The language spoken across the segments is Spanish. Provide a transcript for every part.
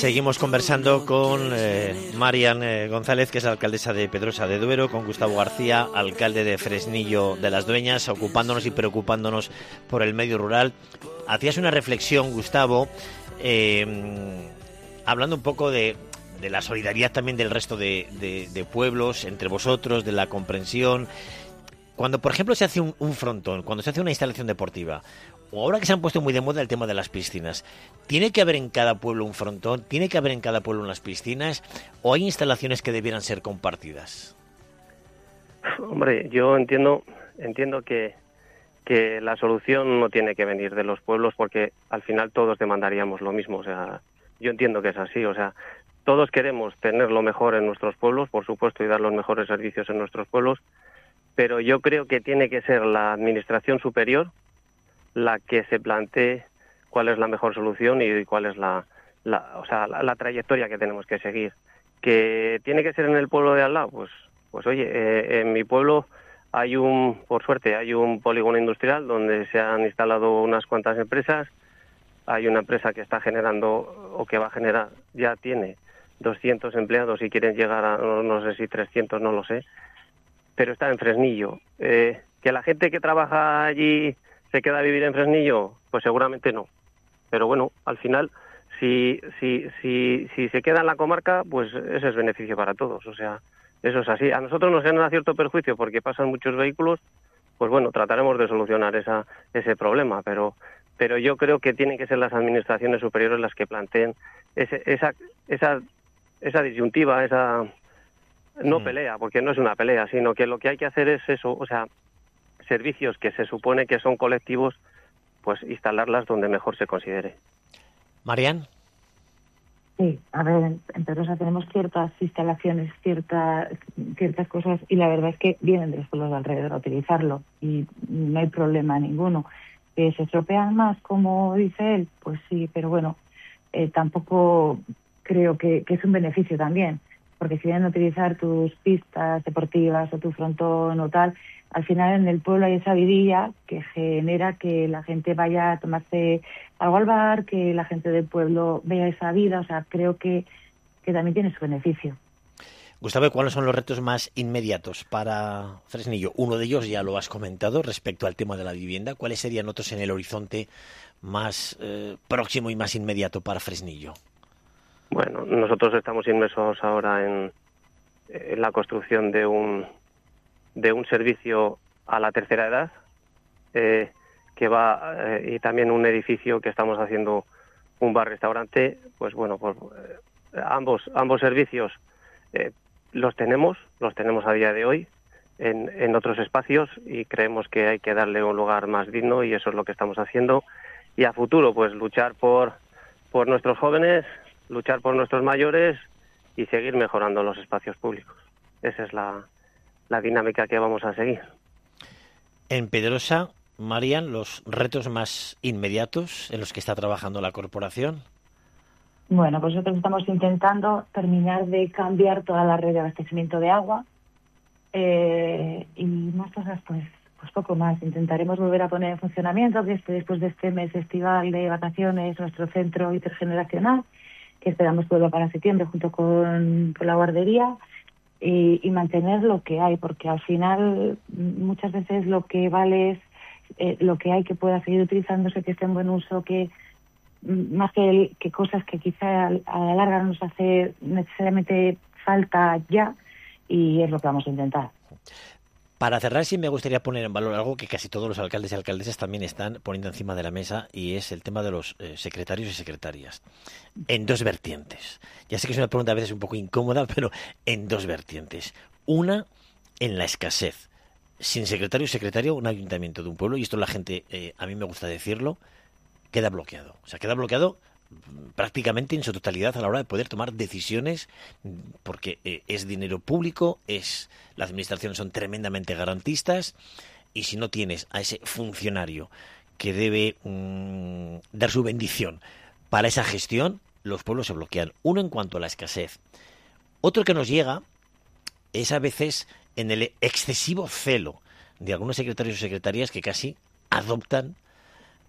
Seguimos conversando con Marian González, que es la alcaldesa de Pedrosa de Duero, con Gustavo García, alcalde de Fresnillo de las Dueñas, ocupándonos y preocupándonos por el medio rural. Hacías una reflexión, Gustavo, hablando un poco de la solidaridad también del resto de pueblos, entre vosotros, de la comprensión. Cuando, por ejemplo, se hace un frontón, cuando se hace una instalación deportiva, o ahora que se han puesto muy de moda el tema de las piscinas, ¿tiene que haber en cada pueblo un frontón? ¿Tiene que haber en cada pueblo unas piscinas? ¿O hay instalaciones que debieran ser compartidas? Hombre, yo entiendo que la solución no tiene que venir de los pueblos, porque al final todos demandaríamos lo mismo. O sea, yo entiendo que es así. O sea, todos queremos tener lo mejor en nuestros pueblos, por supuesto, y dar los mejores servicios en nuestros pueblos, pero yo creo que tiene que ser la administración superior la que se plantee cuál es la mejor solución y cuál es la trayectoria que tenemos que seguir. ¿Que tiene que ser en el pueblo de al lado? Pues oye, en mi pueblo por suerte, hay un polígono industrial donde se han instalado unas cuantas empresas. Hay una empresa que está generando, o que va a generar, ya tiene 200 empleados y quieren llegar a, no sé si 300, no lo sé, pero está en Fresnillo. ¿Que la gente que trabaja allí se queda a vivir en Fresnillo? Pues seguramente no. Pero bueno, al final, si se queda en la comarca, pues ese es beneficio para todos. O sea, eso es así. A nosotros nos genera cierto perjuicio porque pasan muchos vehículos. Pues bueno, trataremos de solucionar ese problema, pero yo creo que tienen que ser las administraciones superiores las que planteen esa disyuntiva, no pelea, porque no es una pelea, sino que lo que hay que hacer es eso, o sea, servicios que se supone que son colectivos, pues instalarlas donde mejor se considere. Marian. Sí, a ver, en Pedrosa tenemos ciertas instalaciones, ciertas cosas, y la verdad es que vienen de los pueblos de alrededor a utilizarlo y no hay problema ninguno. ¿Que se estropean más, como dice él? Pues sí, pero bueno, tampoco creo que es un beneficio también, porque si vienen a utilizar tus pistas deportivas o tu frontón o tal, al final en el pueblo hay esa vidilla que genera que la gente vaya a tomarse algo al bar, que la gente del pueblo vea esa vida. O sea, creo que también tiene su beneficio. Gustavo, ¿cuáles son los retos más inmediatos para Fresnillo? Uno de ellos ya lo has comentado respecto al tema de la vivienda. ¿Cuáles serían otros en el horizonte más próximo y más inmediato para Fresnillo? Bueno, nosotros estamos inmersos ahora en la construcción de un servicio a la tercera edad, que va, y también un edificio que estamos haciendo, un bar-restaurante. Pues bueno, ambos servicios los tenemos a día de hoy en otros espacios, y creemos que hay que darle un lugar más digno, y eso es lo que estamos haciendo. Y a futuro, pues luchar por nuestros jóvenes, luchar por nuestros mayores y seguir mejorando los espacios públicos. Esa es la dinámica que vamos a seguir. En Pedrosa, Marian, los retos más inmediatos en los que está trabajando la corporación. Bueno, pues nosotros estamos intentando terminar de cambiar toda la red de abastecimiento de agua, y más cosas, pues poco más. Intentaremos volver a poner en funcionamiento después de este mes estival de vacaciones nuestro centro intergeneracional, que esperamos que vuelva para septiembre junto con la guardería, y mantener lo que hay, porque al final muchas veces lo que vale es lo que hay, que pueda seguir utilizándose, que esté en buen uso, que más que cosas que quizá a la larga no nos hace necesariamente falta ya, y es lo que vamos a intentar. Para cerrar, sí me gustaría poner en valor algo que casi todos los alcaldes y alcaldesas también están poniendo encima de la mesa, y es el tema de los secretarios y secretarias. En dos vertientes. Ya sé que es una pregunta a veces un poco incómoda, pero en dos vertientes. Una, en la escasez. Sin secretario y secretaria, un ayuntamiento de un pueblo, y esto la gente, a mí me gusta decirlo, queda bloqueado. O sea, queda bloqueado prácticamente en su totalidad a la hora de poder tomar decisiones, porque es dinero público, la administración son tremendamente garantistas, y si no tienes a ese funcionario que debe dar su bendición para esa gestión, los pueblos se bloquean. Uno, en cuanto a la escasez. Otro que nos llega es a veces en el excesivo celo de algunos secretarios o secretarias que casi adoptan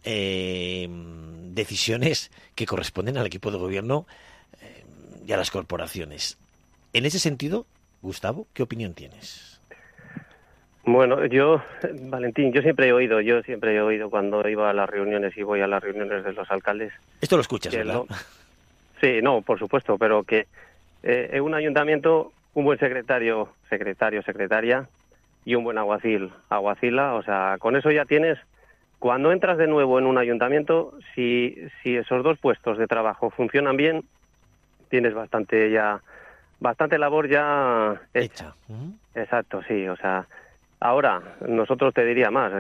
decisiones que corresponden al equipo de gobierno y a las corporaciones. En ese sentido, Gustavo, ¿qué opinión tienes? Bueno, Valentín, yo siempre he oído cuando iba a las reuniones y voy a las reuniones de los alcaldes. Esto lo escuchas, ¿verdad? Sí, no, por supuesto, pero que en un ayuntamiento, un buen secretario, secretaria y un buen aguacila, o sea, con eso ya tienes, cuando entras de nuevo en un ayuntamiento, si esos dos puestos de trabajo funcionan bien, tienes bastante labor ya hecha. Exacto, sí, o sea, ahora nosotros te diría más,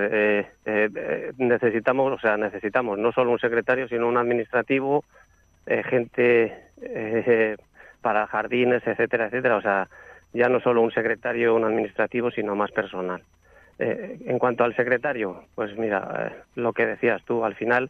necesitamos no solo un secretario, sino un administrativo, gente para jardines, etcétera, etcétera, o sea, ya no solo un secretario, un administrativo, sino más personal. En cuanto al secretario, pues mira, lo que decías tú, al final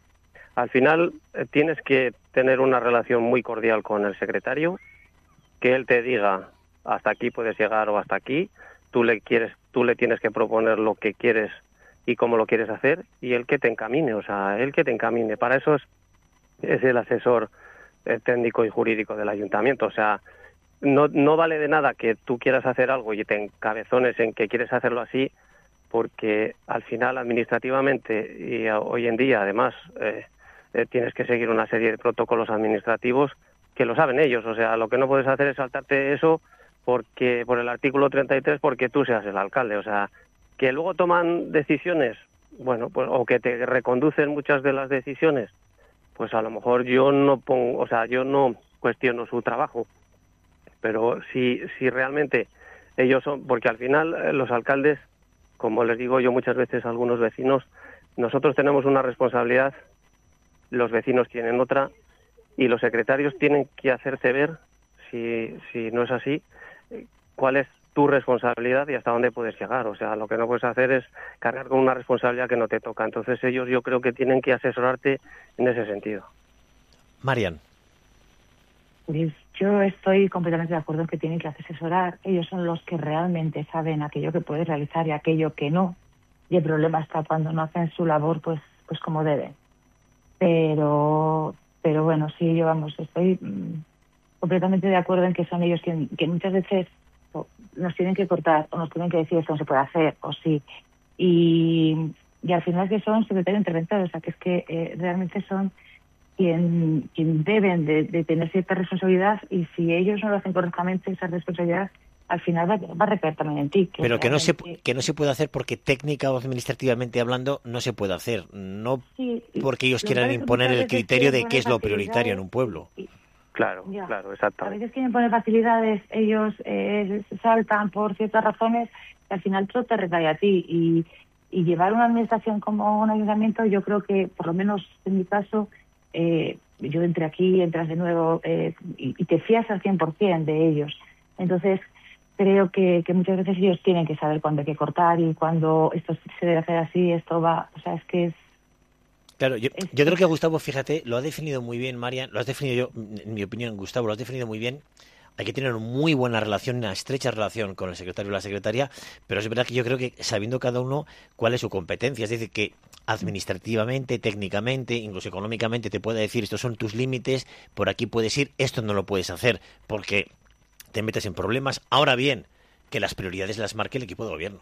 tienes que tener una relación muy cordial con el secretario, que él te diga hasta aquí puedes llegar o hasta aquí, tú le tienes que proponer lo que quieres y cómo lo quieres hacer, y él que te encamine, para eso es el asesor técnico y jurídico del ayuntamiento, o sea, no vale de nada que tú quieras hacer algo y te encabezones en que quieres hacerlo así, porque al final administrativamente y hoy en día además tienes que seguir una serie de protocolos administrativos que lo saben ellos, o sea, lo que no puedes hacer es saltarte eso por el artículo 33 porque tú seas el alcalde, o sea, que luego toman decisiones, bueno, pues o que te reconducen muchas de las decisiones, pues a lo mejor yo no cuestiono su trabajo, pero si realmente ellos son, porque al final los alcaldes, como les digo yo muchas veces a algunos vecinos, nosotros tenemos una responsabilidad, los vecinos tienen otra, y los secretarios tienen que hacerte ver, si no es así, cuál es tu responsabilidad y hasta dónde puedes llegar. O sea, lo que no puedes hacer es cargar con una responsabilidad que no te toca. Entonces ellos yo creo que tienen que asesorarte en ese sentido. Marian. Pues yo estoy completamente de acuerdo en que tienen que asesorar. Ellos son los que realmente saben aquello que puedes realizar y aquello que no. Y el problema está cuando no hacen su labor pues como deben. Pero bueno, sí, estoy completamente de acuerdo en que son ellos que muchas veces nos tienen que cortar o nos tienen que decir esto no se puede hacer o sí. Y al final es que son secretarios interventores, o sea, que es que realmente son quien deben de tener cierta responsabilidad, y si ellos no lo hacen correctamente, esa responsabilidad al final va a recaer también en ti. Pero que no se puede hacer porque técnica o administrativamente hablando no se puede hacer, no sí, porque ellos quieran imponer el criterio de qué es lo prioritario en un pueblo. Claro, exactamente. A veces quieren poner facilidades, ellos saltan por ciertas razones y al final todo te recae a ti. Y llevar una administración como un ayuntamiento, yo creo que, por lo menos en mi caso, yo entré aquí, entras de nuevo y te fías al 100% de ellos. Entonces, creo que muchas veces ellos tienen que saber cuándo hay que cortar y cuándo esto se debe hacer así, esto va, o sea, es que es... Claro, yo creo que Gustavo, fíjate, lo ha definido muy bien, Marian, lo has definido yo, en mi opinión, Gustavo, lo has definido muy bien. Hay que tener una muy buena relación, una estrecha relación con el secretario o la secretaria, pero es verdad que yo creo que sabiendo cada uno cuál es su competencia, es decir, que administrativamente, técnicamente, incluso económicamente te pueda decir estos son tus límites, por aquí puedes ir, esto no lo puedes hacer porque te metes en problemas. Ahora bien, que las prioridades las marque el equipo de gobierno.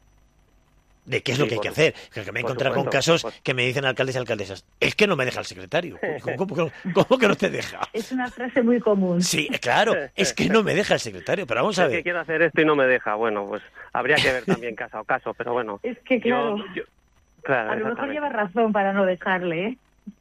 ¿De qué es lo que hay que hacer? Que me he encontrado con casos que me dicen alcaldes y alcaldesas, es que no me deja el secretario. ¿Cómo que no te deja? Es una frase muy común. Sí, claro, es que no me deja el secretario, pero vamos a ver. Es que quiero hacer esto y no me deja. Bueno, pues habría que ver también caso a caso, pero bueno. Es que claro, claro, a lo mejor lleva razón para no dejarle,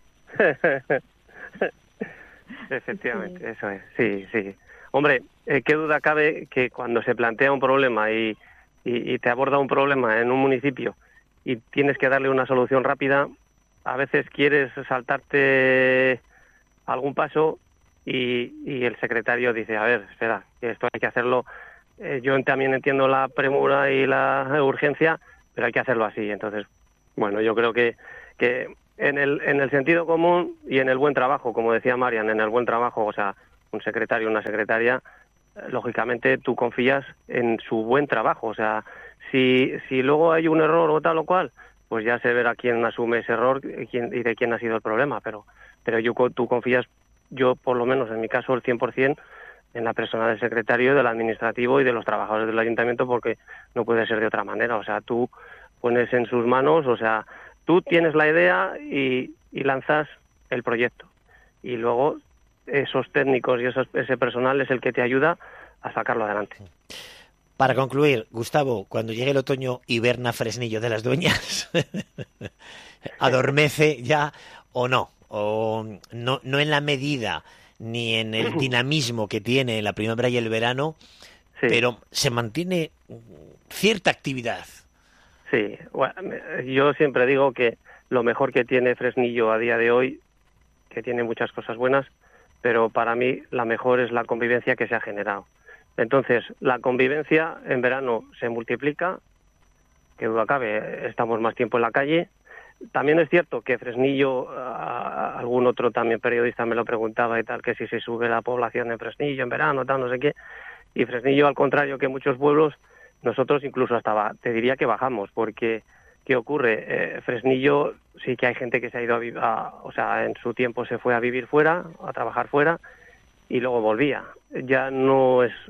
Efectivamente, eso es, sí. Hombre, qué duda cabe que cuando se plantea un problema y te aborda un problema en un municipio y tienes que darle una solución rápida, a veces quieres saltarte algún paso y el secretario dice, a ver, espera, que esto hay que hacerlo. Yo también entiendo la premura y la urgencia, pero hay que hacerlo así. Entonces, bueno, yo creo que en el sentido común y en el buen trabajo, como decía Marian, en el buen trabajo, o sea, un secretario, una secretaria, lógicamente tú confías en su buen trabajo, o sea, si luego hay un error o tal o cual, pues ya se verá quién asume ese error y de quién ha sido el problema. Pero tú confías, yo por lo menos en mi caso, el 100% en la persona del secretario, del administrativo y de los trabajadores del ayuntamiento, porque no puede ser de otra manera. O sea, tú pones en sus manos, o sea, tú tienes la idea y lanzas el proyecto. Y luego esos técnicos y ese personal es el que te ayuda a sacarlo adelante. Para concluir, Gustavo, cuando llegue el otoño, hiberna Fresnillo de las Dueñas. ¿Adormece ya o no? O no en la medida ni en el dinamismo que tiene la primavera y el verano, sí, pero se mantiene cierta actividad. Sí, bueno, yo siempre digo que lo mejor que tiene Fresnillo a día de hoy, que tiene muchas cosas buenas, pero para mí la mejor es la convivencia que se ha generado. Entonces, la convivencia en verano se multiplica, que duda cabe, estamos más tiempo en la calle. También es cierto que Fresnillo, algún otro también periodista me lo preguntaba y tal, que si se sube la población en Fresnillo en verano, tal, no sé qué. Y Fresnillo, al contrario que muchos pueblos, nosotros incluso hasta te diría que bajamos, porque ¿qué ocurre? Fresnillo sí que hay gente que se ha ido o sea, en su tiempo se fue a vivir fuera, a trabajar fuera, y luego volvía. Ya no es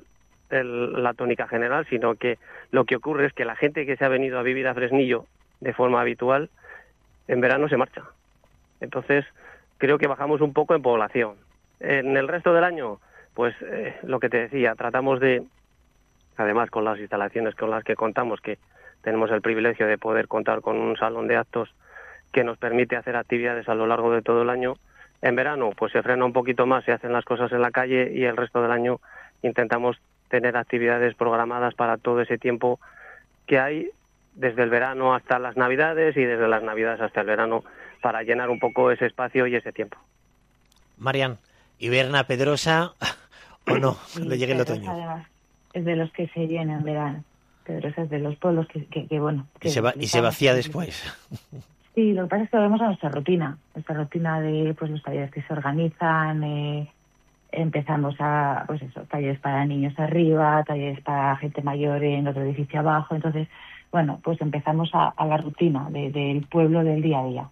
la tónica general, sino que lo que ocurre es que la gente que se ha venido a vivir a Fresnillo de forma habitual, en verano se marcha. Entonces, creo que bajamos un poco en población. En el resto del año, pues lo que te decía, tratamos de, además con las instalaciones con las que contamos, que tenemos el privilegio de poder contar con un salón de actos que nos permite hacer actividades a lo largo de todo el año. En verano, pues se frena un poquito más, se hacen las cosas en la calle, y el resto del año intentamos tener actividades programadas para todo ese tiempo que hay, desde el verano hasta las Navidades y desde las Navidades hasta el verano, para llenar un poco ese espacio y ese tiempo. Marian, ¿hiberna Pedrosa o no cuando llegue el otoño? Además, es de los que se llena en verano. Pedrosa es de los pueblos que bueno... Que y se vacía después. Sí, lo que pasa es que vemos a nuestra rutina de pues los talleres que se organizan, empezamos a, pues eso, talleres para niños arriba, talleres para gente mayor en otro edificio abajo. Entonces, bueno, pues empezamos a la rutina del pueblo del día a día.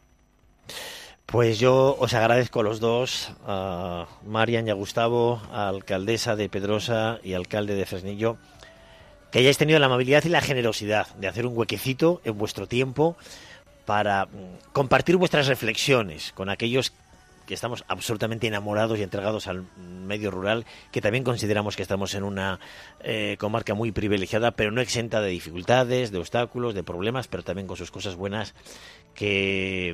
Pues yo os agradezco a los dos, a Marian y a Gustavo, a alcaldesa de Pedrosa y alcalde de Fresnillo, que hayáis tenido la amabilidad y la generosidad de hacer un huequecito en vuestro tiempo para compartir vuestras reflexiones con aquellos que estamos absolutamente enamorados y entregados al medio rural, que también consideramos que estamos en una comarca muy privilegiada, pero no exenta de dificultades, de obstáculos, de problemas, pero también con sus cosas buenas, que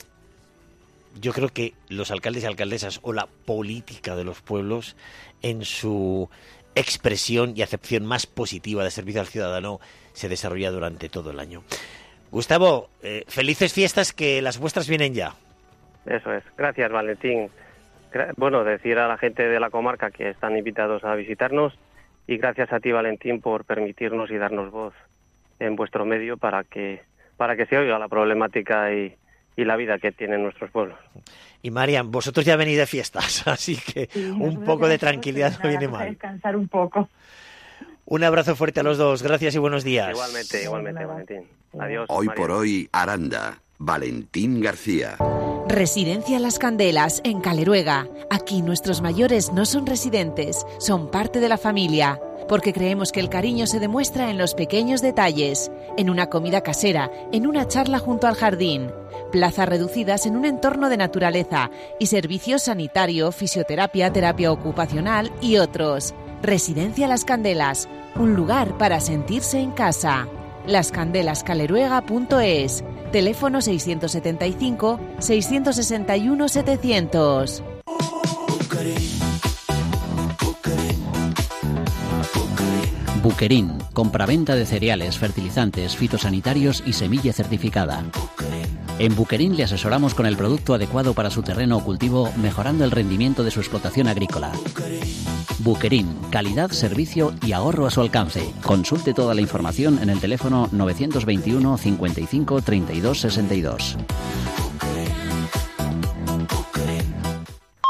yo creo que los alcaldes y alcaldesas o la política de los pueblos, en su expresión y acepción más positiva de servicio al ciudadano, se desarrolla durante todo el año. Gustavo, felices fiestas, que las vuestras vienen ya. Eso es. Gracias, Valentín. Bueno, decir a la gente de la comarca que están invitados a visitarnos, y gracias a ti, Valentín, por permitirnos y darnos voz en vuestro medio para que se oiga la problemática y la vida que tienen nuestros pueblos. Y Marian, vosotros ya venís de fiestas, así que sí, un poco de tranquilidad no viene mal. Descansar un poco. Un abrazo fuerte a los dos. Gracias y buenos días. Igualmente, Valentín. Adiós. Hoy Marian. Por hoy, Aranda. Valentín García. Residencia Las Candelas, en Caleruega. Aquí nuestros mayores no son residentes, son parte de la familia, porque creemos que el cariño se demuestra en los pequeños detalles, en una comida casera, en una charla junto al jardín, plazas reducidas en un entorno de naturaleza y servicios sanitario, fisioterapia, terapia ocupacional y otros. Residencia Las Candelas, un lugar para sentirse en casa. lascandelascaleruega.es. Teléfono 675 661 700. Buquerín, compraventa de cereales, fertilizantes, fitosanitarios y semilla certificada. En Buquerín le asesoramos con el producto adecuado para su terreno o cultivo, mejorando el rendimiento de su explotación agrícola. Buquerín, calidad, servicio y ahorro a su alcance. Consulte toda la información en el teléfono 921 55 32 62.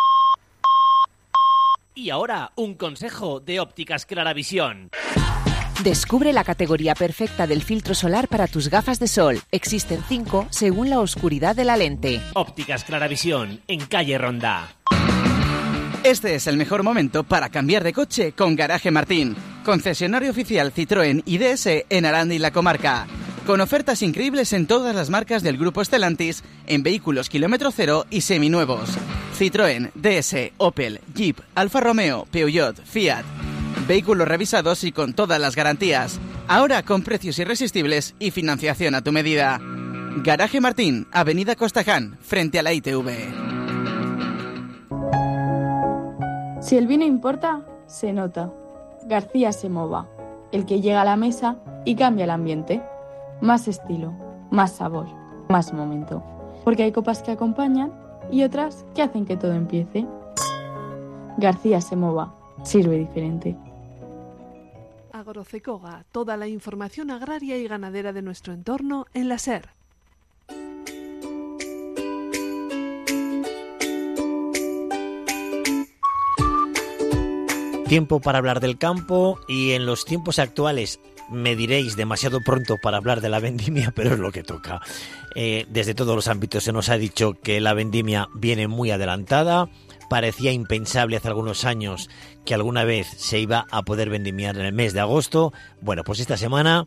Y ahora, un consejo de Ópticas Claravisión. Descubre la categoría perfecta del filtro solar para tus gafas de sol. Existen 5 según la oscuridad de la lente. Ópticas Claravisión, en calle Ronda. Este es el mejor momento para cambiar de coche con Garaje Martín, concesionario oficial Citroën y DS en Aranda y la comarca. Con ofertas increíbles en todas las marcas del grupo Stellantis, en vehículos kilómetro cero y seminuevos. Citroën, DS, Opel, Jeep, Alfa Romeo, Peugeot, Fiat. Vehículos revisados y con todas las garantías. Ahora con precios irresistibles y financiación a tu medida. Garaje Martín, Avenida Costaján, frente a la ITV. Si el vino importa, se nota. García Semova, el que llega a la mesa y cambia el ambiente. Más estilo, más sabor, más momento. Porque hay copas que acompañan y otras que hacen que todo empiece. García Semova, sirve diferente. Agrocecoga, toda la información agraria y ganadera de nuestro entorno en la SER. Tiempo para hablar del campo y en los tiempos actuales me diréis demasiado pronto para hablar de la vendimia, pero es lo que toca. Desde todos los ámbitos se nos ha dicho que la vendimia viene muy adelantada. Parecía impensable hace algunos años que alguna vez se iba a poder vendimiar en el mes de agosto. Bueno, pues esta semana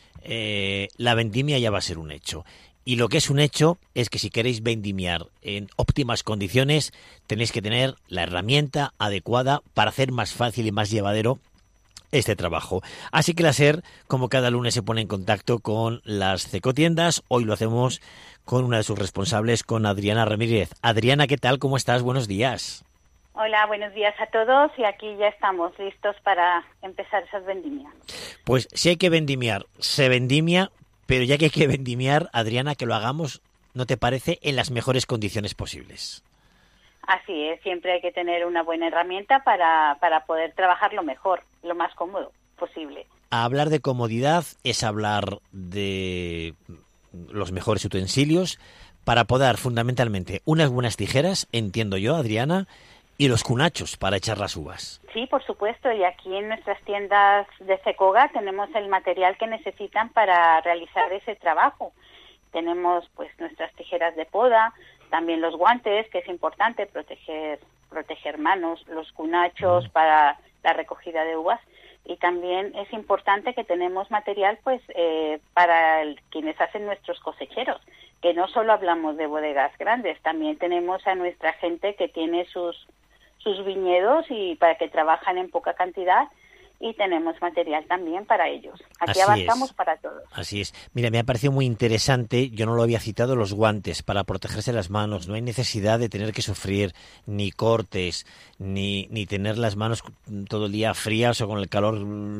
la vendimia ya va a ser un hecho. Y lo que es un hecho es que si queréis vendimiar en óptimas condiciones, tenéis que tener la herramienta adecuada para hacer más fácil y más llevadero este trabajo. Así que la SER, como cada lunes, se pone en contacto con las cecotiendas. Hoy lo hacemos con una de sus responsables, con Adriana Ramírez. Adriana, ¿qué tal? ¿Cómo estás? Buenos días. Hola, buenos días a todos y aquí ya estamos listos para empezar esas vendimias. Pues si hay que vendimiar, se vendimia, pero ya que hay que vendimiar, Adriana, que lo hagamos, ¿no te parece?, en las mejores condiciones posibles. Así es, siempre hay que tener una buena herramienta para poder trabajar lo mejor, lo más cómodo posible. Hablar de comodidad es hablar de los mejores utensilios para podar fundamentalmente unas buenas tijeras, entiendo yo, Adriana, y los cunachos para echar las uvas. Sí, por supuesto, y aquí en nuestras tiendas de Cecoga tenemos el material que necesitan para realizar ese trabajo. Tenemos pues nuestras tijeras de poda, también los guantes, que es importante proteger manos, los cunachos para la recogida de uvas, y también es importante que tenemos material pues para quienes hacen nuestros cosecheros, que no solo hablamos de bodegas grandes, también tenemos a nuestra gente que tiene sus viñedos y para que trabajan en poca cantidad, y tenemos material también para ellos. Aquí abarcamos para todos. Así es. Mira, me ha parecido muy interesante, yo no lo había citado, los guantes para protegerse las manos. No hay necesidad de tener que sufrir ni cortes, ni tener las manos todo el día frías o con el calor.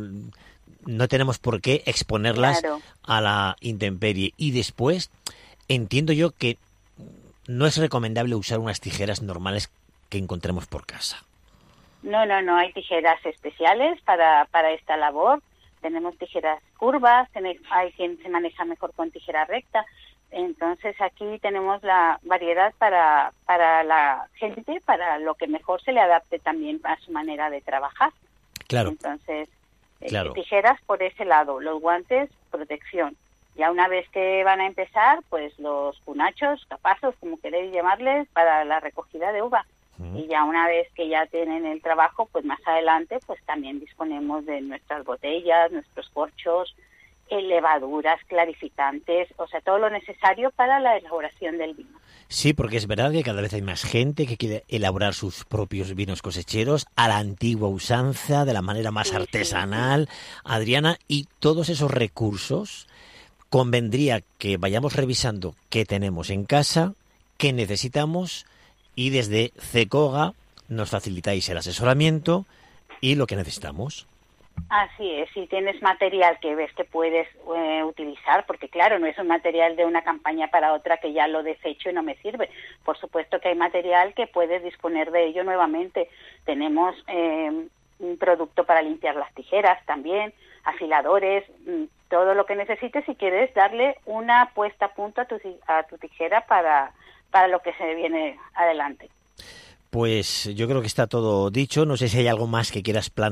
No tenemos por qué exponerlas a la intemperie. Y después, entiendo yo que no es recomendable usar unas tijeras normales que encontremos por casa. No, hay tijeras especiales para esta labor. Tenemos tijeras curvas, hay quien se maneja mejor con tijera recta. Entonces aquí tenemos la variedad para la gente, para lo que mejor se le adapte también a su manera de trabajar. Claro. Entonces, tijeras por ese lado, los guantes, protección. Ya una vez que van a empezar, pues los cunachos, capazos, como queréis llamarles, para la recogida de uva. Y ya una vez que ya tienen el trabajo, pues más adelante pues también disponemos de nuestras botellas, nuestros corchos, levaduras, clarificantes, o sea, todo lo necesario para la elaboración del vino. Sí, porque es verdad que cada vez hay más gente que quiere elaborar sus propios vinos cosecheros a la antigua usanza, de la manera más artesanal. Sí. Adriana, y todos esos recursos convendría que vayamos revisando qué tenemos en casa, qué necesitamos, y desde Cecoga nos facilitáis el asesoramiento y lo que necesitamos. Así es, si tienes material que ves que puedes utilizar, porque claro, no es un material de una campaña para otra que ya lo desecho y no me sirve. Por supuesto que hay material que puedes disponer de ello nuevamente. Tenemos un producto para limpiar las tijeras también, afiladores, todo lo que necesites si quieres darle una puesta a punto a tu tijera para lo que se viene adelante. Pues yo creo que está todo dicho. No sé si hay algo más que quieras plantear